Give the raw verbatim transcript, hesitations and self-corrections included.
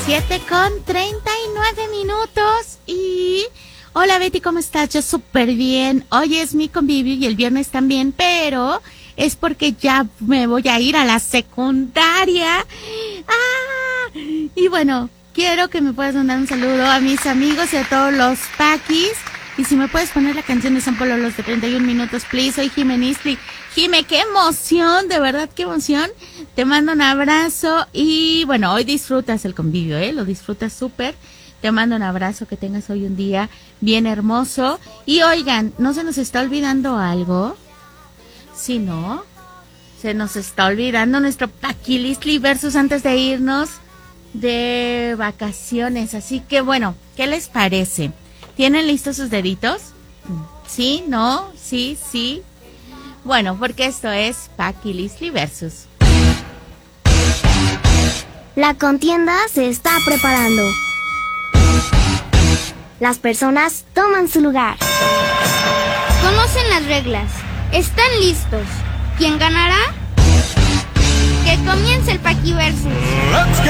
siete con treinta y nueve minutos y... Hola Betty, ¿cómo estás? Yo súper bien. Hoy es mi convivio y el viernes también, pero es porque ya me voy a ir a la secundaria. ¡Ah! Y bueno, quiero que me puedas mandar un saludo a mis amigos y a todos los paquis. Y si me puedes poner la canción de San Polo los de treinta y un minutos, please. Soy Jimenistli. Jime, qué emoción, de verdad, qué emoción. Te mando un abrazo y bueno, hoy disfrutas el convivio, ¿eh? Lo disfrutas súper. Te mando un abrazo, que tengas hoy un día bien hermoso. Y oigan, ¿no se nos está olvidando algo? Si no, se nos está olvidando nuestro Paquilistli versus antes de irnos de vacaciones. Así que bueno, ¿qué les parece? ¿Tienen listos sus deditos? ¿Sí? ¿No? ¿Sí? ¿Sí? Bueno, porque esto es Paquilistli versus. La contienda se está preparando. Las personas toman su lugar. Conocen las reglas. ¿Están listos? ¿Quién ganará? Que comience el Paqui Versus. Let's get